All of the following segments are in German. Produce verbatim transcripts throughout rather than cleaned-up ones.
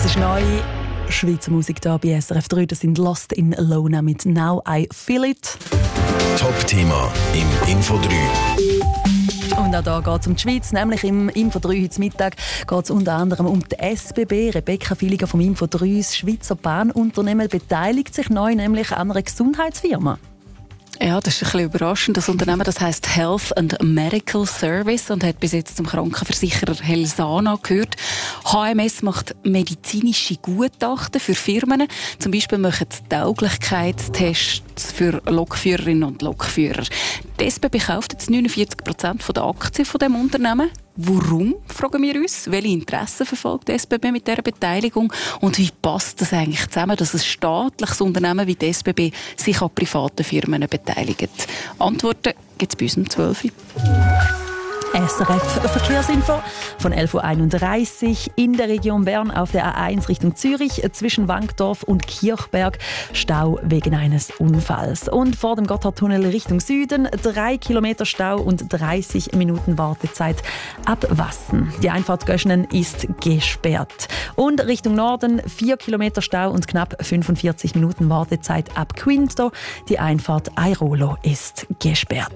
Das ist neu. Schweizer Musik hier bei S R F drei. Das sind Lost in Lona mit «Now I Feel It». Top-Thema im Info drei. Und auch hier geht es um die Schweiz, nämlich im Info drei heute Mittag geht es unter anderem um die S B B. Rebecca Villiger vom Info drei, das Schweizer Bahnunternehmen, beteiligt sich neu nämlich an einer Gesundheitsfirma. Ja, das ist ein bisschen überraschend. Das Unternehmen, das heisst Health and Medical Service und hat bis jetzt zum Krankenversicherer Helsana gehört. H M S macht medizinische Gutachten für Firmen. Zum Beispiel machen sie Tauglichkeitstests für Lokführerinnen und Lokführer. Die S B B kauft jetzt neunundvierzig Prozent der Aktien von diesem Unternehmen. Warum, fragen wir uns? Welche Interessen verfolgt die S B B mit dieser Beteiligung? Und wie passt das eigentlich zusammen, dass ein staatliches Unternehmen wie die S B B sich an privaten Firmen beteiligt? Antworten gibt es bei uns um zwölf Uhr. S R F Verkehrsinfo von elf Uhr einunddreißig in der Region Bern auf der A eins Richtung Zürich zwischen Wankdorf und Kirchberg Stau wegen eines Unfalls. Und vor dem Gotthardtunnel Richtung Süden drei Kilometer Stau und dreißig Minuten Wartezeit ab Wassen. Die Einfahrt Göschenen ist gesperrt. Und Richtung Norden vier Kilometer Stau und knapp fünfundvierzig Minuten Wartezeit ab Quinto. Die Einfahrt Airolo ist gesperrt.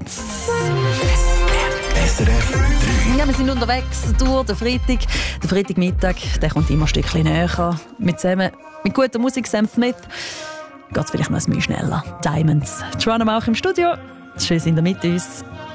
S R F drei. Ja, wir sind unterwegs durch den Freitag. Der Freitagmittag, der kommt immer ein Stückchen näher. Mit, zusammen, mit guter Musik, Sam Smith, geht es vielleicht noch ein bisschen schneller. Diamonds. Joanna auch im Studio. Schön, sind ihr mit uns.